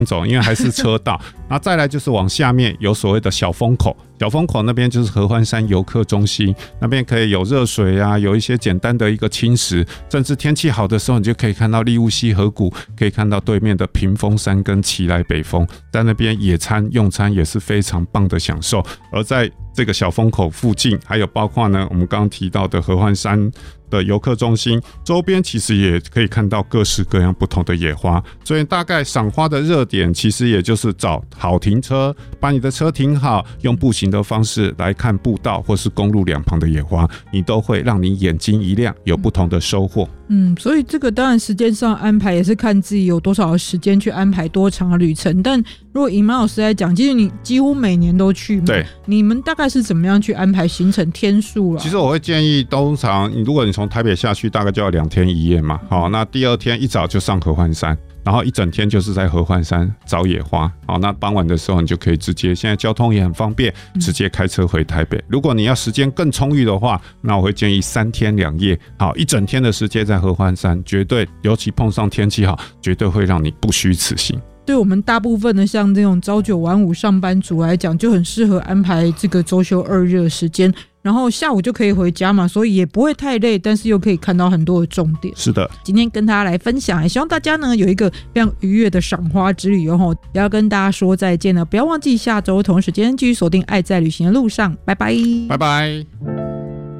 走，因为还是车道。那再来就是往下面有所谓的小风口，小风口那边就是合欢山游客中心，那边可以有热水啊，有一些简单的一个轻食，甚至天气好的时候，你就可以看到立雾溪河谷，可以看到对面的屏风山跟奇来北峰，在那边野餐用餐也是非常棒的享受。而在这个小风口附近，还有包括呢我们刚刚提到的合欢山的游客中心周边，其实也可以看到各式各样不同的野花。所以大概赏花的热点其实也就是找好停车，把你的车停好，用步行的方式来看步道或是公路两旁的野花，你都会让你眼睛一亮，有不同的收获。 所以这个当然时间上安排也是看自己有多少的时间去安排多长的旅程。但如果以马老师来讲，其实你几乎每年都去嘛， 对， 你们大概是怎么样去安排行程天数啦？ 其实我会建议，通常如果你从台北下去，大概就要2天1夜嘛。好，那第二天一早就上合欢山，然后一整天就是在合欢山找野花。好，那傍晚的时候你就可以直接，现在交通也很方便，直接开车回台北。如果你要时间更充裕的话，那我会建议3天2夜，好，一整天的时间在合欢山，绝对，尤其碰上天气好，绝对会让你不虚此行。 对我们大部分的像这种朝9晚5上班族来讲，就很适合安排这个周休2日的时间，然后下午就可以回家嘛，所以也不会太累，但是又可以看到很多的重点。 是的， 今天跟大家来分享，也希望大家呢有一个非常愉悦的赏花之旅哦。也要跟大家说再见了，不要忘记下周同时间继续锁定爱在旅行的路上，拜拜， 拜拜。